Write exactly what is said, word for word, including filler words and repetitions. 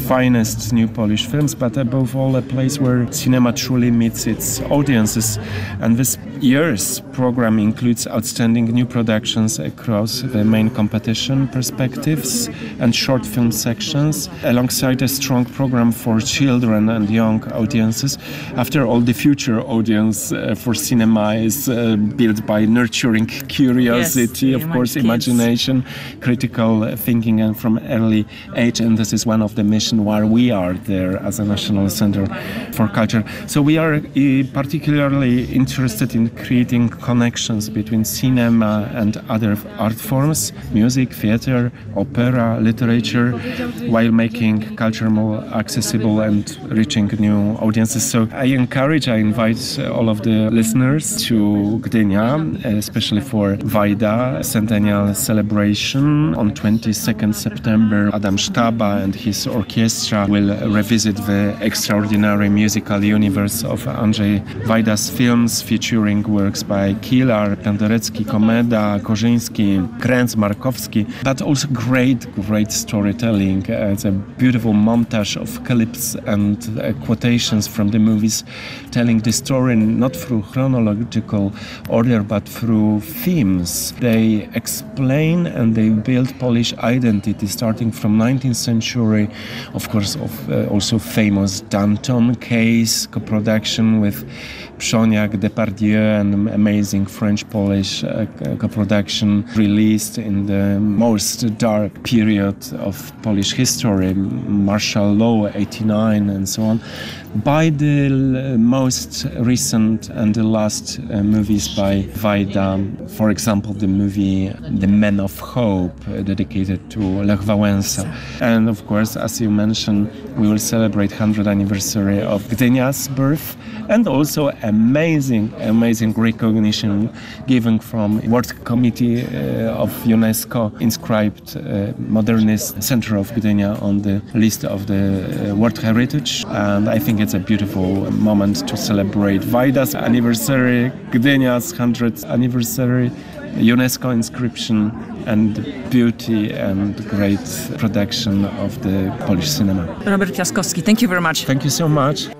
finest new Polish films, but above all a place where cinema truly meets its audiences. And this year's program includes outstanding new productions across the main competition perspectives and short film sections, alongside a strong program for children and young audiences. After all, the future audience uh, for cinema is uh, built by nurturing curiosity, yes, of course, kids. imagination, critical thinking, and from early age. And this is one of the mission why we are there as a National Center for Culture. So we are uh, particularly interested in creating connections between cinema and other art forms, music, theater, opera, literature, while making culture more accessible and reaching new audiences. So I encourage, I invite all of the listeners to Gdynia, especially for Wajda Centennial Celebration. On twenty-second September, Adam Sztaba and his orchestra will revisit the extraordinary musical universe of Andrzej Wajda's films, featuring works by Kilar, Penderecki, Komeda, Korzyński, Krenz, Markowski, but also great, great storytelling. Uh, it's a beautiful montage of clips and uh, quotations from the movies, telling the story not through chronological order, but through themes. They explain and they build Polish identity, starting from nineteenth century, of course, of uh, also famous Danton case, co-production with Przoniak, Depardieu, and amazing French-Polish uh, co-production released in the most dark period of Polish history, martial law, eighty-nine, and so on, by the most recent and the last uh, movies by Wajda. For example, the movie The Men of Hope, uh, dedicated to Lech Wałęsa. And of course, as you mentioned, we will celebrate one hundredth anniversary of Gdynia's birth, and also amazing, amazing recognition given from World Committee uh, of UNESCO, inscribed uh, Modernist Center of Gdynia on the list of the uh, World Heritage. And I think it's a beautiful moment to celebrate Wajda's anniversary, Gdynia's one hundredth anniversary, UNESCO inscription, and beauty and great production of the Polish cinema. Robert Piaskowski, thank you very much. Thank you so much.